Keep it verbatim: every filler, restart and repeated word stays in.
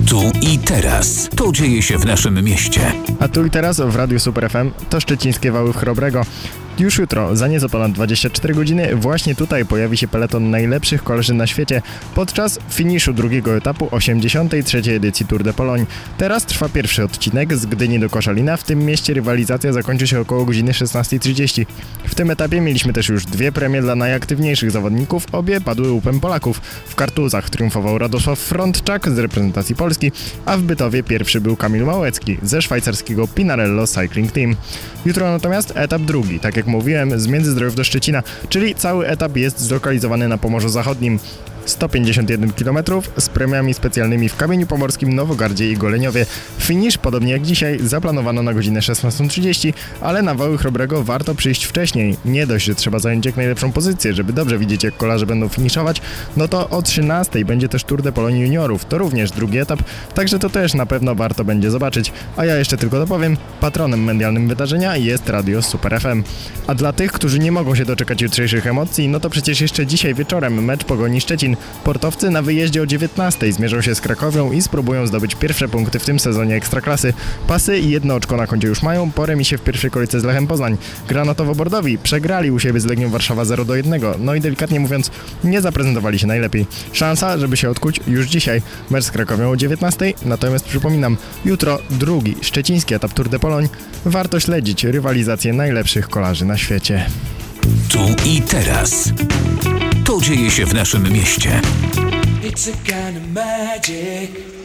Tu i teraz. To dzieje się w naszym mieście. A tu i teraz w Radiu Super F M to szczecińskie Wały w Chrobrego. Już jutro, za nieco ponad dwadzieścia cztery godziny, właśnie tutaj pojawi się peleton najlepszych kolarzy na świecie podczas finiszu drugiego etapu osiemdziesiątej trzeciej edycji Tour de Pologne. Teraz trwa pierwszy odcinek z Gdyni do Koszalina. W tym mieście rywalizacja zakończy się około godziny szesnastej trzydzieści. W tym etapie mieliśmy też już dwie premie dla najaktywniejszych zawodników. Obie padły łupem Polaków. W Kartuzach triumfował Radosław Frądczak z reprezentacji Polski, a w Bytowie pierwszy był Kamil Małecki ze szwajcarskiego Pinarello Cycling Team. Jutro natomiast etap drugi, tak jak mówiłem, z Międzyzdrojów do Szczecina, czyli cały etap jest zlokalizowany na Pomorzu Zachodnim. sto pięćdziesiąt jeden kilometrów z premiami specjalnymi w Kamieniu Pomorskim, Nowogardzie i Goleniowie. Finisz, podobnie jak dzisiaj, zaplanowano na godzinę szesnastą trzydzieści, ale na Wały Chrobrego warto przyjść wcześniej. Nie dość, że trzeba zająć jak najlepszą pozycję, żeby dobrze widzieć, jak kolarze będą finiszować, no to o trzynastej będzie też Tour de Pologne Juniorów, to również drugi etap, także to też na pewno warto będzie zobaczyć. A ja jeszcze tylko dopowiem, patronem medialnym wydarzenia jest Radio Super F M. A dla tych, którzy nie mogą się doczekać jutrzejszych emocji, no to przecież jeszcze dzisiaj wieczorem mecz Pogoni Szczecin. Portowcy na wyjeździe o dziewiętnastej zmierzą się z Krakowią i spróbują zdobyć pierwsze punkty w tym sezonie Ekstraklasy. Pasy i jedno oczko na koncie już mają, po remisie w pierwszej kolejce z Lechem Poznań. Granatowo-bordowi przegrali u siebie z Legią Warszawa zero do jednego, no i delikatnie mówiąc, nie zaprezentowali się najlepiej. Szansa, żeby się odkuć już dzisiaj. Mecz z Krakowią o dziewiętnastej, natomiast przypominam, jutro drugi szczeciński etap Tour de Pologne. Warto śledzić rywalizację najlepszych kolarzy na świecie. Tu i teraz. To dzieje się w naszym mieście. It's a kind of magic.